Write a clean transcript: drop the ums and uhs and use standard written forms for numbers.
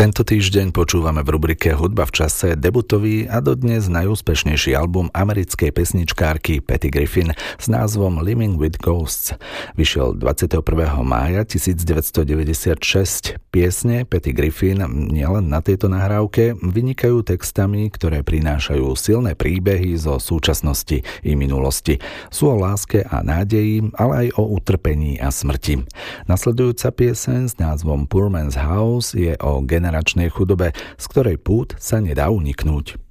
Tento týždeň počúvame v rubrike Hudba v čase debutový a dodnes najúspešnejší album americkej pesničkárky Patty Griffin s názvom Living with Ghosts. Vyšiel 21. mája 1996. Piesne Patty Griffin nielen na tejto nahrávke vynikajú textami, ktoré prinášajú silné príbehy zo súčasnosti i minulosti. Sú o láske a nádeji, ale aj o utrpení a smrti. Nasledujúca pieseň s názvom Poor Man's House je o generačnej chudobe, z ktorej pút sa nedá uniknúť.